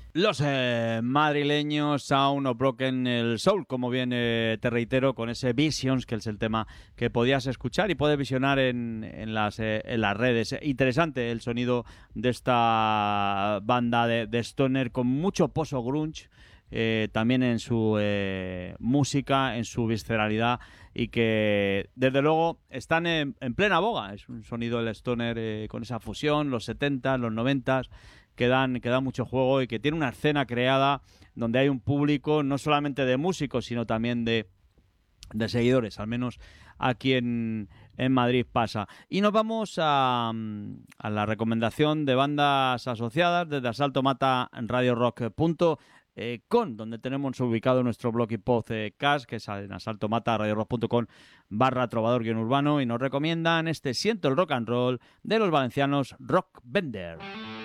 Los madrileños Sound of Broken el Soul, como bien te reitero, con ese Visions, que es el tema que podías escuchar y puedes visionar en las redes. Interesante el sonido de esta banda de stoner con mucho pozo grunge, también en su música, en su visceralidad, y que desde luego están en plena boga. Es un sonido del stoner con esa fusión, los 70, los 90 que dan mucho juego y que tiene una escena creada donde hay un público no solamente de músicos, sino también de seguidores, al menos aquí en Madrid pasa. Y nos vamos a la recomendación de bandas asociadas desde Asalto Mata Radio Rock .com, donde tenemos ubicado nuestro blog y podcast, que es en asaltomata.radiorock.com/trovador-urbano, y nos recomiendan este Siento el rock and roll de los valencianos Rock Bender.